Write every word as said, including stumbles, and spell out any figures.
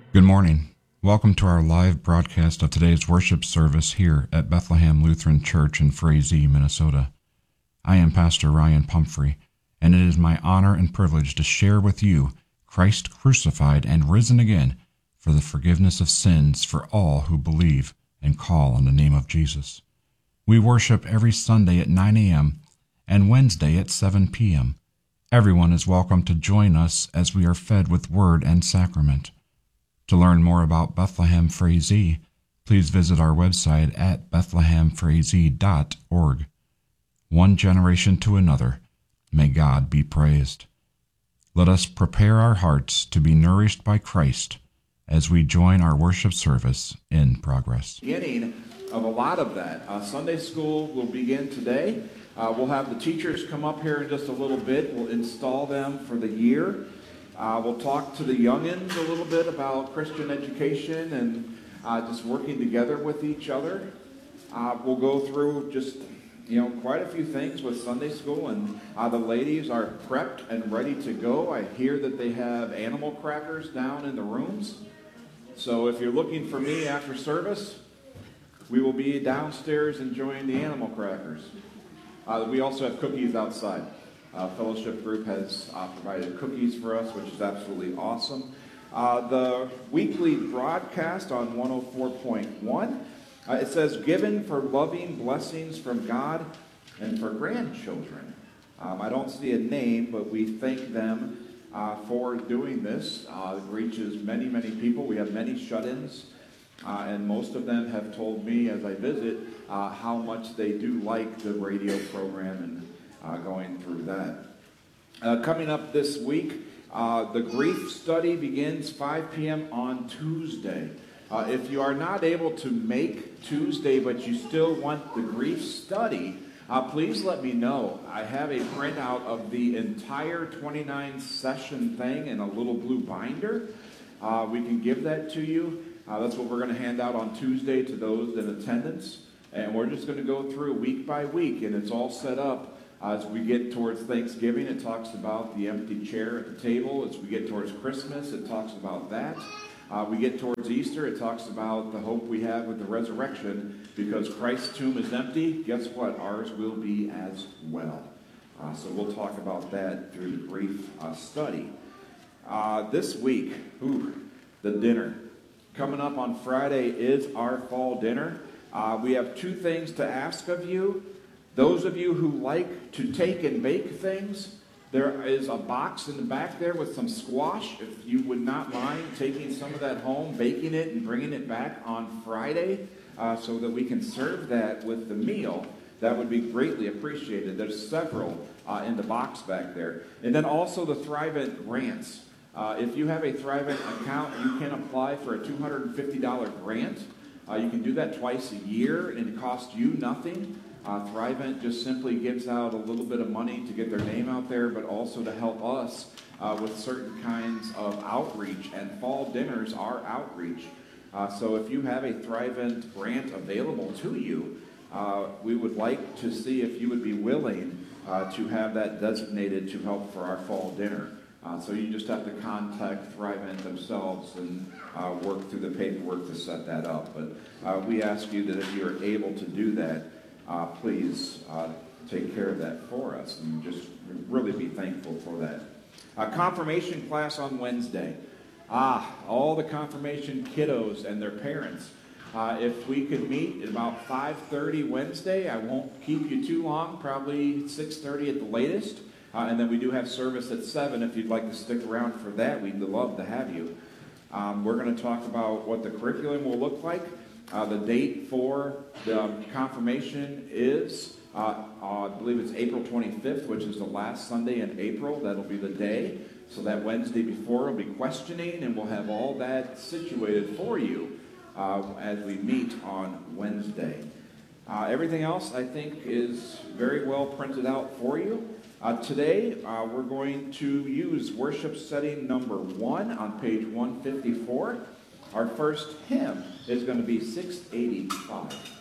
Good morning. Welcome to our live broadcast of today's worship service here at Bethlehem Lutheran Church in Frazee, Minnesota. I am Pastor Ryan Pumphrey, and it is my honor and privilege to share with you Christ crucified and risen again for the forgiveness of sins for all who believe and call on the name of Jesus. We worship every Sunday at nine a.m. and Wednesday at seven p.m. Everyone is welcome to join us as we are fed with word and sacrament. To learn more about Bethlehem Frazee, please visit our website at bethlehem frazee dot org. One generation to another, may God be praised. Let us prepare our hearts to be nourished by Christ as we join our worship service in progress. Beginning of a lot of that. Uh, Sunday school will begin today. Uh, we'll have the teachers come up here in just a little bit. We'll install them for the year. Uh, we'll talk to the youngins a little bit about Christian education and uh, just working together with each other. Uh, we'll go through just, you know, quite a few things with Sunday school, and uh, the ladies are prepped and ready to go. I hear that they have animal crackers down in the rooms. So if you're looking for me after service, we will be downstairs enjoying the animal crackers. Uh, we also have cookies outside. Uh, fellowship group has uh, provided cookies for us, which is absolutely awesome. Uh, the weekly broadcast on one oh four point one, uh, it says, given for loving blessings from God and for grandchildren. Um, I don't see a name, but we thank them uh, for doing this. Uh, it reaches many, many people. We have many shut-ins, uh, and most of them have told me as I visit uh, how much they do like the radio program and Uh, going through that. Uh, coming up this week, uh, the grief study begins five p.m. on Tuesday. Uh, if you are not able to make Tuesday, but you still want the grief study, uh, please let me know. I have a printout of the entire twenty-nine session thing in a little blue binder. Uh, we can give that to you. Uh, that's what we're going to hand out on Tuesday to those in attendance. And we're just going to go through week by week, and it's all set up. Uh, as we get towards Thanksgiving, it talks about the empty chair at the table. As we get towards Christmas, it talks about that. Uh, we get towards Easter, it talks about the hope we have with the resurrection. Because Christ's tomb is empty, guess what? Ours will be as well. Uh, so we'll talk about that through the brief uh, study. Uh, this week, ooh, the dinner. Coming up on Friday is our fall dinner. Uh, we have two things to ask of you. Those of you who like to take and bake things, there is a box in the back there with some squash. If you would not mind taking some of that home, baking it, and bringing it back on Friday uh, so that we can serve that with the meal, that would be greatly appreciated. There's several uh, in the box back there. And then also the Thrivent grants. Uh, if you have a Thrivent account, you can apply for a two hundred fifty dollars grant. Uh, you can do that twice a year, and it costs you nothing. Uh, Thrivent just simply gives out a little bit of money to get their name out there, but also to help us uh, with certain kinds of outreach, and fall dinners are outreach. Uh, so if you have a Thrivent grant available to you, uh, we would like to see if you would be willing uh, to have that designated to help for our fall dinner. Uh, so you just have to contact Thrivent themselves and uh, work through the paperwork to set that up. But uh, we ask you that if you're able to do that, Uh, please uh, take care of that for us, and just really be thankful for that. Uh, confirmation class on Wednesday. Ah, all the confirmation kiddos and their parents. Uh, if we could meet at about five thirty Wednesday, I won't keep you too long, probably six thirty at the latest. Uh, and then we do have service at seven if you'd like to stick around for that. We'd love to have you. Um, we're going to talk about what the curriculum will look like. Uh, the date for the confirmation is, uh, uh, I believe it's April twenty-fifth, which is the last Sunday in April. That'll be the day. So that Wednesday before will be questioning, and we'll have all that situated for you uh, as we meet on Wednesday. Uh, everything else, I think, is very well printed out for you. Uh, today, uh, we're going to use worship setting number one on page one fifty-four. Our first hymn is going to be six eighty-five.